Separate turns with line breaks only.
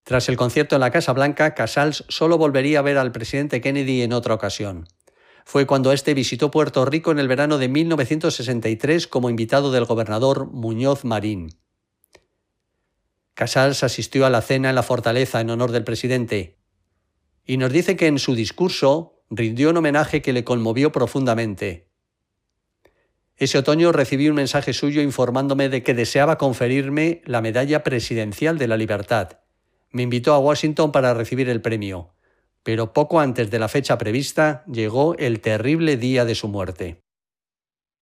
Tras el concierto en la Casa Blanca, Casals solo volvería a ver al presidente Kennedy en otra ocasión. Fue cuando este visitó Puerto Rico en el verano de 1963 como invitado del gobernador Muñoz Marín. Casals asistió a la cena en la fortaleza en honor del presidente y nos dice que en su discurso rindió un homenaje que le conmovió profundamente. Ese otoño recibí un mensaje suyo informándome de que deseaba conferirme la Medalla Presidencial de la Libertad. Me invitó a Washington para recibir el premio, pero poco antes de la fecha prevista llegó el terrible día de su muerte.